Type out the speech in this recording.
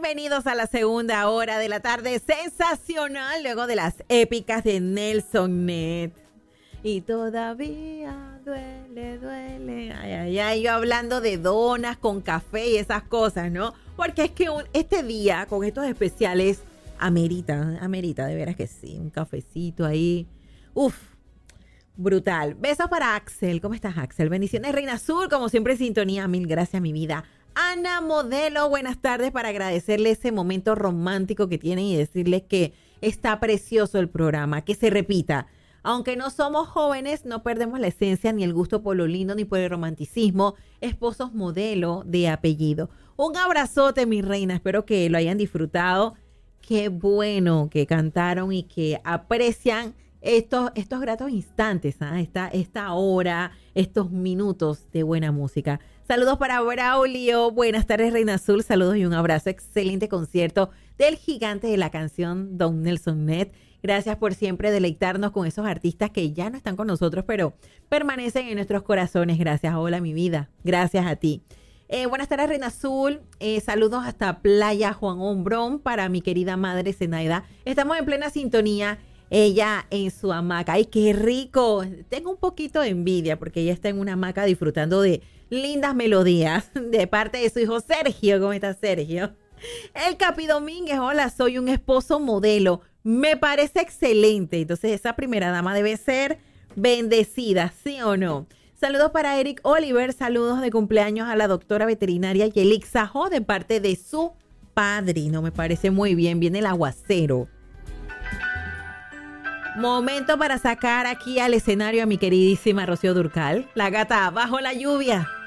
Bienvenidos a la segunda hora de la tarde sensacional, luego de las épicas de Nelson Net. Y todavía duele. Ay, yo hablando de donas con café y esas cosas, ¿no? Porque es que este día, con estos especiales, amerita, de veras que sí, un cafecito ahí. Uf, brutal. Besos para Axel. ¿Cómo estás, Axel? Bendiciones, Reina Azul, como siempre en sintonía. Mil gracias, mi vida. Ana Modelo, buenas tardes, para agradecerle ese momento romántico que tienen y decirles que está precioso el programa, que se repita. Aunque no somos jóvenes, no perdemos la esencia ni el gusto por lo lindo ni por el romanticismo. Esposos modelo de apellido. Un abrazote, mi reina. Espero que lo hayan disfrutado. Qué bueno que cantaron y que aprecian estos gratos instantes, ¿eh? esta hora, estos minutos de buena música. Saludos para Braulio. Buenas tardes, Reina Azul. Saludos y un abrazo. Excelente concierto del gigante de la canción, Don Nelson Net. Gracias por siempre deleitarnos con esos artistas que ya no están con nosotros, pero permanecen en nuestros corazones. Gracias. Hola, mi vida. Gracias a ti. Buenas tardes, Reina Azul. Saludos hasta Playa Juan Hombrón para mi querida madre Zenaida. Estamos en plena sintonía. Ella en su hamaca. ¡Ay, qué rico! Tengo un poquito de envidia porque ella está en una hamaca disfrutando de lindas melodías de parte de su hijo Sergio. ¿Cómo está, Sergio? El Capi Domínguez. Hola, soy un esposo modelo. Me parece excelente. Entonces, esa primera dama debe ser bendecida, ¿sí o no? Saludos para Eric Oliver. Saludos de cumpleaños a la doctora veterinaria Yelixa Jo de parte de su padrino. Me parece muy bien. Viene el aguacero. Momento para sacar aquí al escenario a mi queridísima Rocío Dúrcal, la gata bajo la lluvia.